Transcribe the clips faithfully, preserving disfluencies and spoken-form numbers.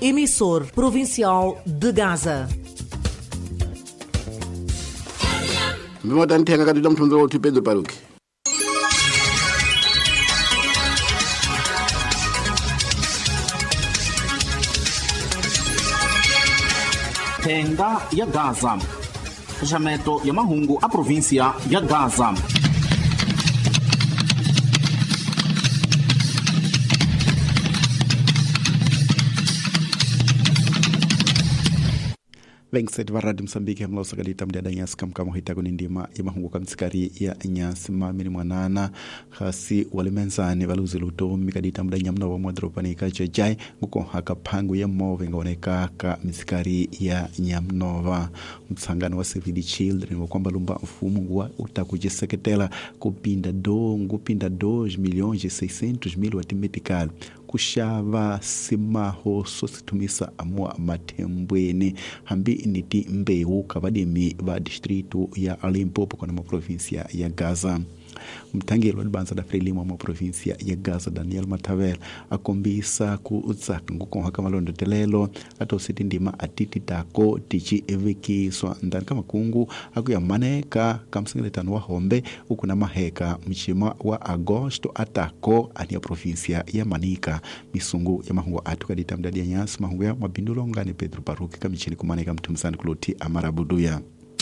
emissor provincial de Gaza. Mimotan tenga kadu dam tundro ti Pedro Paruki. Tenga ya Gaza. Fechamento ya mahungu a província ya Gaza. Vengseti va Radio Msambiki hamlosa kalita mdada nyasi kamkamo hitago nindima ya mahungu kamsikari ya nyasi mamini mwanana khasi walimenzani valuzi lutomi kadita mdada nyamna wa mwadropani kachajai nguko haka pangu ya move ngaoneka ka misikari ya nyamnova mtsangano wa Save the Children wakwamba lumba mfumu wa utakujiseketela kupinda do ngupinda dois milhões e seiscentos mil watimedical kushava simaho sositumisa amua matembweni hambi niti mbeu kavadimi va distrito ya Limpopo kwa na província ya Gaza. Mtangelo wa Banza da Frelimo wa província ya Gaza Daniel Matavel akombisa ku utsaka nguko haka malondo telelo ato siti ndima atiti tako tichi eviki so ndani kama kungu akuya maneka kamsingeleta wa hombe ukuna maheka mchima wa Agosto atako ania província ya Manica misungu ya mahungu atuka ditamdadi ya nyasi mahungu ya mabindulo ngani Pedro Paruki kamichini kumaneka mtumsani kuloti amarabuduya.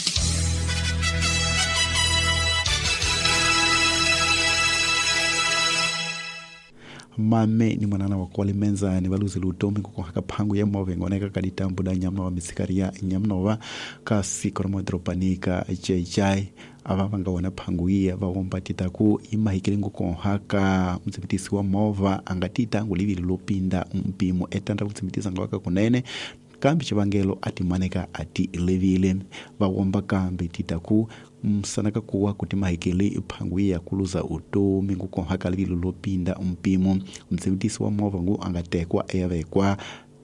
Mame ni mwanana wa kwali menza ni valuzi lutomi kuko haka pangu ya move ngoneka kaditambu da nyamna wa misikari ya nyamnova kasi koromo dropanika chai avavanga wana pangu iya vawompatita ku imahikilingu ko haka mtsipitisi wa mova angatita ngulivili lupinda mpimo etanda mtsipitisa ngawaka kunene kambi chivangelo ati maneka ati levile vawomba kambi titaku msanaka kuwa kutima hikeli panguia kuluza utomi nguko haka levile lupinda mpimo mtsipitisi wa mova ngu angatekwa eyavekwa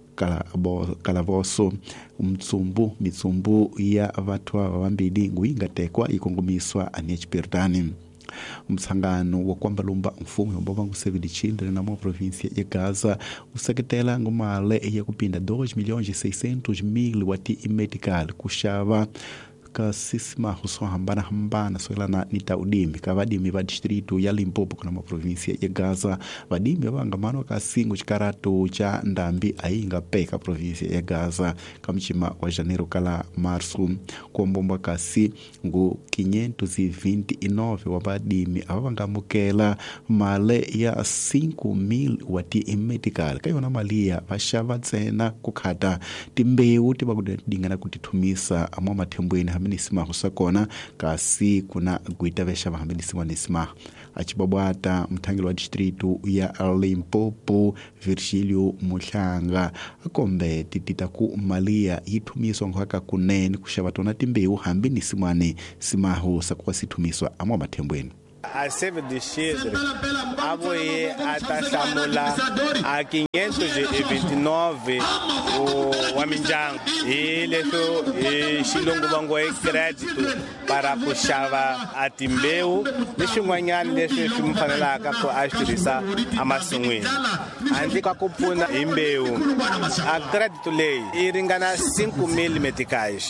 kalavoso mtsumbu mitsumbu ya vatwa vambidi ngu ingatekwa ikongumiswa aniechpertani. Msangano wa kwamba lumba mfumu wa mbobangu Save the Children na mwa província ya Gaza useketela ngumale ya kupinda dois milhões e seiscentos mil wati imedical kushava kasisima huso hambana hambana soela na nitaudimi kavadimi va distrito ya Limpopo kuna mwa província ya Gaza vadimi vangamano kasingu chikarato cha ndambi ainga peka província ya Gaza kamchima wa janeiro kala março kuombomba kasi ngu quinhentos e vinte e nove wabadimi avangamukela male ya cinco mil wati imedical kayona malia vashava tsena kukhata timbeu tivakudingana kutitumisa amwa matembweni nisima husakona kasi kuna guita vesha vahambilisima nisima achibabwata mtangilo wa distrito ya Limpopo Virgilio Muhlanga akombe titita ku malia itumiswa ngwaka kunene kushavatona timbeu hambi nisimane simaho sakwa situmiswa amwa matembweni. A Save the Children avoye atashamula a quinhentos e vinte e nove o Waminjang ele so shilongo bango e crédito para puxava a timbeu lexinguanyani leswi swi mfanelaka ku astrisa amasungwini andika ku pfuna imbeu a crédito leyi i ringana cinco mil meticais.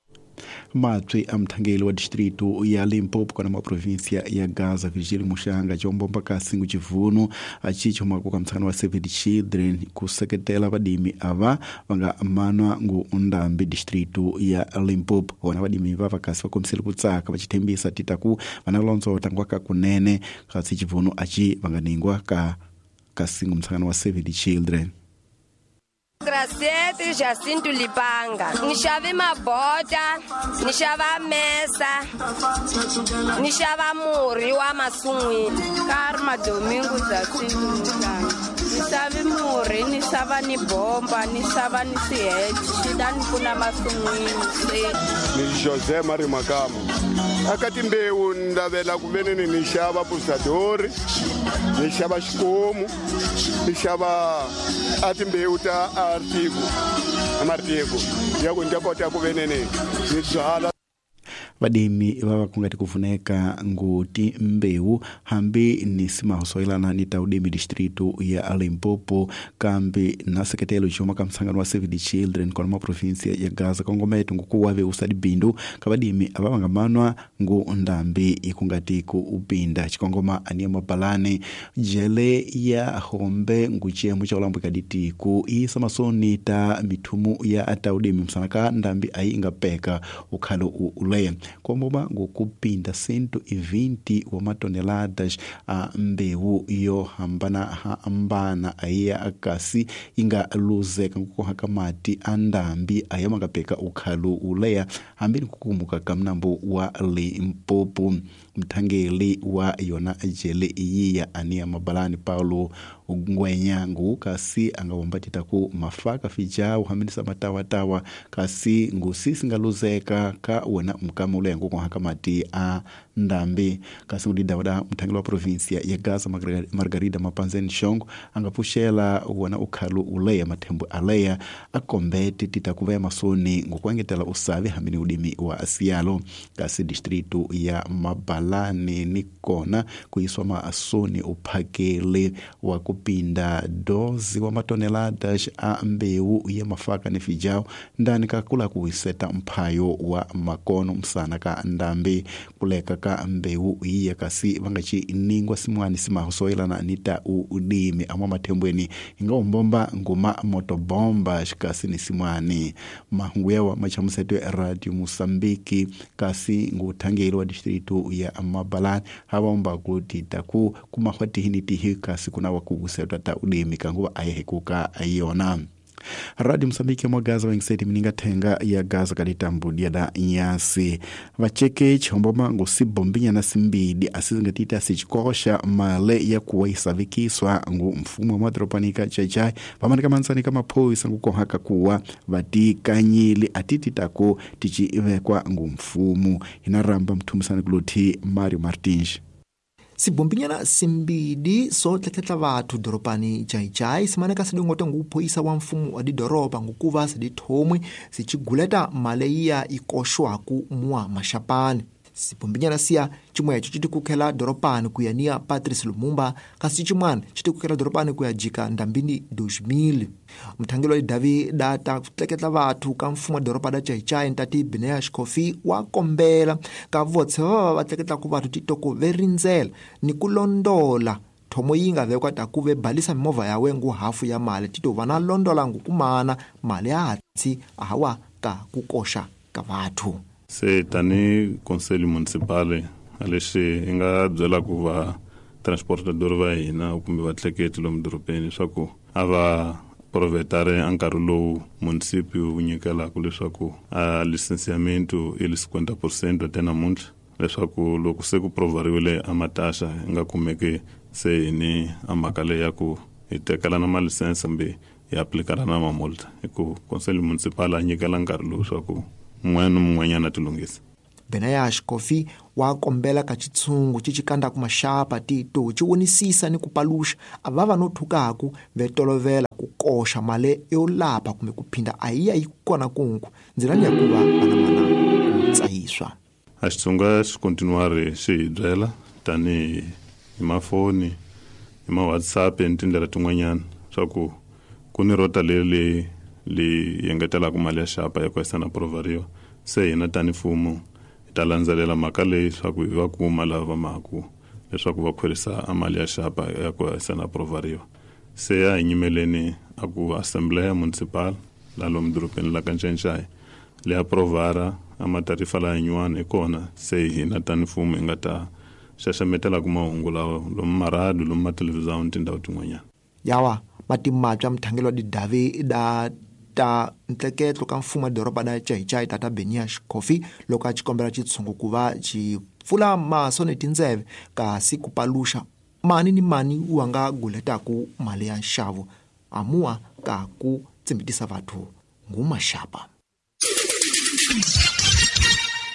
Matwi amthangeli wa distrito ya Limpopo kwa na província ya Gaza Virgílio Mushanga jombomba kasingu chivuno achicho makuka mtsana wa Save the Children kuseketela vadimi ava vanga manwa ngu undambi distrito ya Limpopo wana vadimi vava kasi vakomseli kutsaka vachitembisa titaku vanalonzo tangwaka kunene kasi chivuno achi vanganingwa ka kasingu mtsana wa Save the Children. Gracete Jacinto Lipanga nixave mabota nixava mesa nixava murhi wa masun'wini. Karma Domingo Jacinto Lipanga nixave murhi nixava ni bomba nixava ni sihete xidani pfuna masun'wini. Ni José Mari Makamo aka timbewu ndavela ku veni ni xava pulsadori ni xava xikomu ni xava a timbewu ta artigo amartigo ya ku ndya kota ku veni ni byala vadimi vava kungati kufuneka nguti mbewu hambi ni simahosoilana ni taudimi distritu ya Limpopo kambi na sekretelo choma kamsangano wa Save the Children kwa ma provinsia ya Gaza kongometu ngukuwave usadi bindu kabadimi ababangamanwa ngu ndambi ikungati ku upinda chikongoma ania mabalane jele ya hombe nguchie mcha ulambu kaditi ku isa masoni ta mitumu ya taudimi msanaka ndambi ainga peka ukalo ule kwa mboba ngukupinda cento e vinte wa matoneladas a mbewu yo hambana hambana aya akasi inga luzeka nguko hakamati andambi ayamanga peka ukalo ulea hambini kukumuka kamnambo wa Limpopo mtangeli wa yona jele iya ania mabalani Paulo Ngwenyangu kasi angawambatita ku mafaka fijao hamilisa matawa tawa kasi ngusisi ngaluzeka ka wena mkama ule nguko hakamati a ndambi kasi udida wada mtangeli wa provinsia ya Gaza Margarida Mapanzeni Shongo angapushela wena ukalu ule ya matembu alea akombeti titakuvaya masoni ngukwangetela usavi hamini udimi wa asialo kasi distritu ya Mabalani Nikona kuiswa maasoni upakele wa kupinda dozi wa matoneladas a mbewu ya mafaka ni fijao ndani kakula kuiseta mpayo wa makono msana ka ndambi kuleka ka mbewu iya kasi vangachi ningwa simwani sima hosoila na nita udimi ama matembweni inga umbomba nguma motobomba shikasi ni simwani mahunguewa machamusetu ya Radio Musambiki kasi ngutangeli wa distritu ya Mabalani hawa umba kutita ku kumahwati hinitihi kasi kuna wakugusetu ta udimi kanguwa ayehekuka ayona. Radio Musambiki mwa Gaza wengiseti mininga tenga ya Gaza kaditambu diada nyasi vacheke chomboma ngusibombinya na simbidi asizingatita asichikosha male ya kuwaisa vikiswa ngu mfumu wa madropanika chachai pamanika mansani kama poisa nguko haka kuwa vatika nyili atititako tichivekwa ngu mfumu inaramba mtumusani kuluti Mario Martins. Sibombinyana simbidi so tletla vatu doropani chai chai simaneka sidongoto ngupoisa wa mfumu adi doropa ngukuva sidi thomwe sichiguleta maleia ikoshwaku mwa mashapani. Sibombinyana sia chimwe chichiti kukela doropani kuyania Patrice Lumumba kasi chimwana chiti kukela doropani kuyajika ndambini dois mil. Mtangelo wa Davi data kutleketla vatu ka mfumu doropa da chai chai ntati Bineash Kofi wakombela ka votse wa vatleketla ku vatu titoko verinzela ni kulondola thomo yinga vekwa takuve balisa mimova yawe ngu hafu ya mali tito vana londola ngu kumana mali ya hatsi ahawa ka kukosha ka vatu. Se tani Conselho Municipal aleshe inga byela ku va transportador va hina kumbe vatleketi lomu doropeni swaku ava provetare ankarhi lowu municipio wu nyikelaku leswaku a licenciamento ili cinquenta por cento tena muntlha leswaku loko se ku provariwile amatasha inga kumeke se ni amhaka leyi ya ku hi tekela na malisense mbe hi aplikana na mamulta hiku Conselho Municipal a nyikela nkarhi lowu swaku mwenu mwenyeana tulungisa. Bineash Kofi wakombela ka chitsungu chichikanda ku mashapa tito chiwonisisa ni kupalusha avava no thukaku vetolovela kukosha male yolapha kumbe kuphinda ayiya ikona kunku ndzilani ya kuva vana mana tsayiswa. A xitsunga xi continuare xi byela tani hi mafoni hi ma WhatsApp ni tindlela tin'wanyana swaku ku ni rota leyi li yengetela ku mali ya xapa ya kwesa na provariwa se hina tani mfumo ta landzelela mhaka leyi swaku hi va kuma lava maku leswaku va khwerisa amali ya xapa ya kwesa na provariwa se ya hinyimeleni aku Assembleia Municipal la lomu doropeni la Kanxenxai le aprovara amatarifa la nyuwana ikona se hina tani mfumo inga ta xaxametela ku mahungu lawa lomu maradu lomu mateleviziyo tindhawu tin'wanyana. Yawa matimapya mthangelo di Davi da ta ntleketlo ka mfumo doropa da chai chai tata Bineash Kofi loko a chikombela chitsungu kuva chi pfula maso ni tindzeve kasi kupalusha mani ni mani wanga guletaku mali ya nxavo amua ka ku tsimbitisa vathu ngumashapa.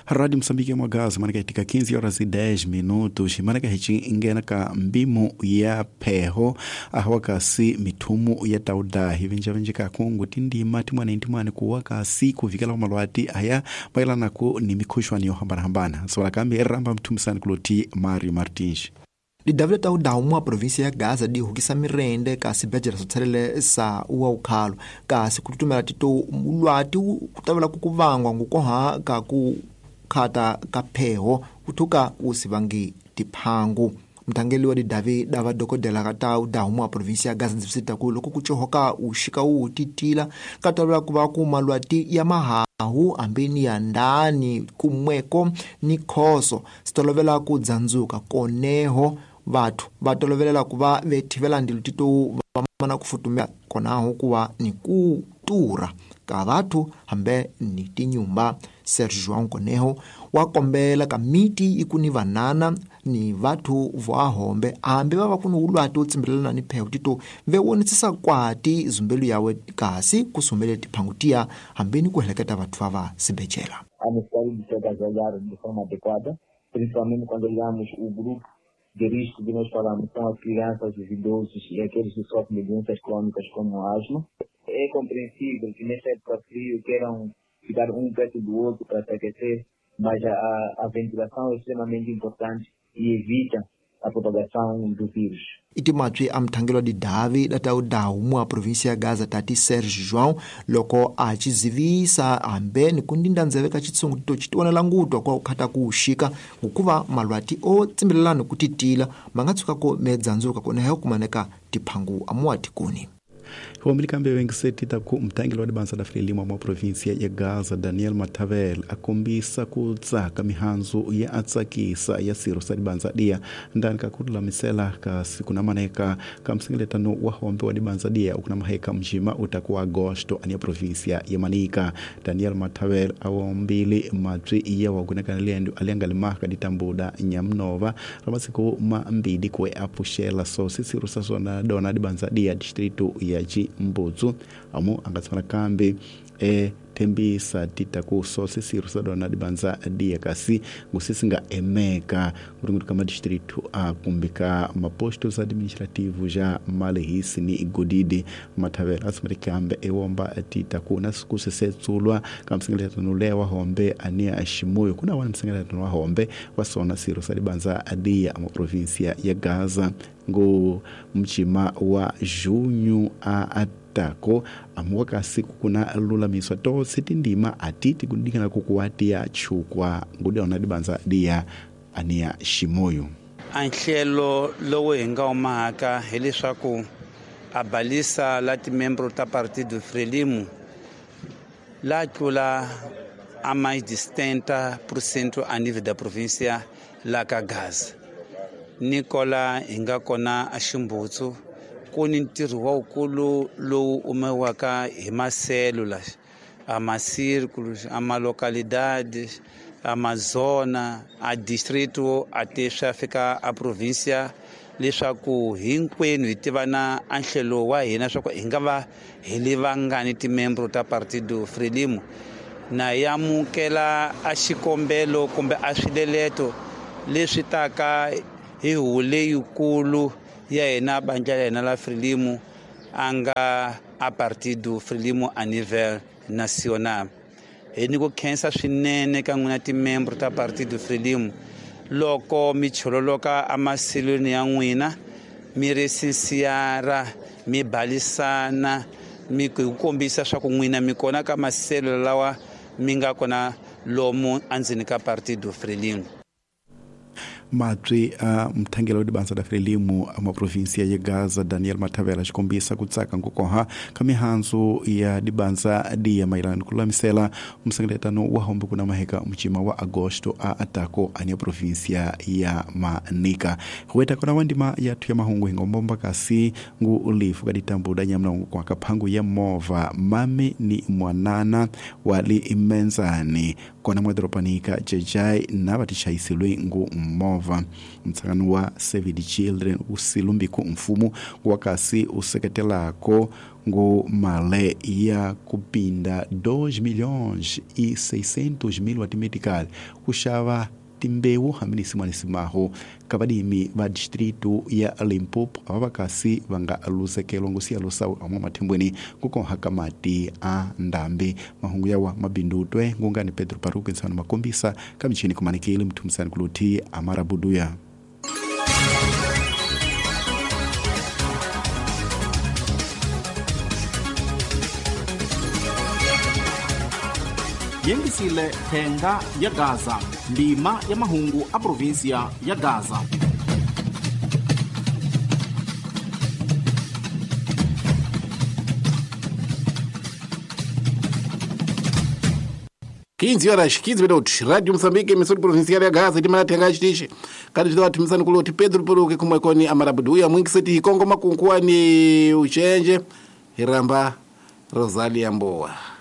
Rádio Moçambique Mwagaza manaka itika quinze horas e dez minutos manaka hichi ingena ka mbimu ya peho ahwaka si mitumu ya tauda hivinja vinjika kungu tindi mati mwana inti mwana kuwaka si kuvikala umalwati haya maila naku ni mikushwa ni yohambana hambana swala kambi ramba mtumu sana kuloti Mario Martins. Di Davila tauda umwa provinsia ya Gaza di hukisa mirende kasi bejera sotarele sa uwa ukalo kasi kututumela tito ulwati kutavila kukuvangwa ngukoha kaku kata kapeho utuka usivangi tiphangu mtangeli wa Davi dava dokodela katau da umwa provinsia ya Gaza nzipsita ku loko kuchohoka ushika utitila katavila kuva kumalwati ya mahahu ambeni ya ndani kumweko ni khoso sitolovela kudzanzuka koneho vatu vatolovelela kuva vetivela ndilu tito vamana kufutumia konaho kuva ni kutura ka vatu hambe ni tinyumba. Sergio Koneho wakombela ka miti ikuni vanana ni vatu vwa hombe ambe vava kunu ulwati utsimbelelana ni peho tito vewonetsisa kwati zumbelu yawe kasi kusumbele tiphangutia hambe ni kuheleketa vatu vava sibechela. A necessidade de ser trabalhar de forma adequada, principalmente quando olhamos o grupo de risco que nós falamos, são as crianças, os idosos e aqueles que sofrem de doenças crônicas como asma. É compreensível que nessa época frio queiram ficar um perto do outro para se aquecer, mas a, a ventilação é extremamente importante e evita a propagação do vírus. Itimatwi amthangelo di Davi data udau mwa provinsia ya Gaza tati Serge João loko achizivisa ambe ni kundinda nzeveka chitsungu tito chitiwana langutwa kwa ukata kuushika ukuva malwati o tsimbelelano kutitila mangatsuka ko medzanzuka kone heyo kumaneka tiphangu amuati kuni. Homilika mbe wengi setita ku mtangelo wa dibansa da Frelimo mwa provinsia ya Gaza Daniel Matavel akombisa kutsaka mihanzu ya atsakisa ya siro sa dibansa dia ndani kakudula misela ka siku na maneka ka msingiletano wa hombe wa dibansa dia ukuna maheka mjima utakuwa Agosto ania provinsia ya Manika. Daniel Matavel awombili matri iya waguneka naliendu aliangalimaka ditambuda nyamnova ramasiku maambidi kwe apushela so sisiru saso na dona dibansa dia distritu ya ji mbozu amu angatsana kambi e tembisa tita ku sosi sirusa dona dibanza dia kasi ngusisinga emeka nguringu kama distritu a kumbika mapostos administrativo ja malehisi ni godidi Matavela asmerikambe ewomba tita ku nasukusesetsulwa kamsingile tanulewa hombe ania ashimoyo kuna wana msingile tanuwa hombe wasona sirusa dibanza dia ama provinsia ya Gaza ngo mchima wa junyu a tako amwaka siku kuna lula miswa to sitindima atiti kundikana kukuwatia chukwa ngudi onadibanza dia ania shimoyo. Anhlelo lowe hinga umahaka heliswaku abalisa lati membro ta partido Frelimo la tula a mais de setenta por cento a nível da província la Gaza. Nicola hinga kona ashimbutsu kuni ntirho wa ukulu lowu umewaka hi maselula a macírculos a malocalidades a mazona a distrito até fica a província leswaku hinkwenu hi tivana anhlelo wa hina swa ku hi nga va hi livangani timembro ta partido Frelimo na yamukela a xikombelo kumbe a swileleto leswi taka hi hule yikulu ya hina bandla ya hina la Frelimo anga a partido Frelimo a nível nacional. Hi ni ku khensa swinene ka n'wina timembro ta partido Frelimo loko mi chololoka a masilweni ya n'wina mi resisiara mi balisana mi kombisa swa ku n'wina mi kona ka maselo lawa mi nga kona lomu andzeni ka partido Frelimo. Matri a uh, mtangelo wa dibansa da Frelimo ama provinsia ya Gaza Daniel Matavela chikombisa kutsaka ngukoha kamihanzu ya dibansa dia mailani kulamisela msangiletano wa hombe kuna maheka mchima wa Agosto a atako ania provinsia ya Manika. Huweta kuna wandima ya tuya mahungu hingo mbomba kasi ngu ulifu kaditambu da nyamna kwa kapangu ya mova mami ni mwanana wali imenzani kwa na mwadropanika jejai na batisha isilui ngu mmo Nova. Mtsangano wa Save the Children usilumbiku mfumu wakasi useketelako ngo male ya kupinda dois milhões e seiscentos mil watimetikali kushava timbewu hamini simani simaho kabadimi ba distrito ya Limpopo ababakasi vanga alusekelo ngosi alusau amwa matimbweni kuko hakamati a ndambe mahungu yawa mabindutwe ngungani Pedro Paruku nsana makombisa kamichini kumanikili mtumsani kuluti Amara Buduya. yengisile thenga ya Gaza, ndima ya mahungu a provinsia ya Gaza. quinze horas, quinze minutos. Rádio Moçambique, emissora provincial ya Gaza, de mana tenga chitishi. Kadi tidawa timisani kuloti Pedro Paruku kumwekoni Amara Buduya, mwingi seti Kongo makunkuwa ni uchenje, Hiramba Rosalia Mboa.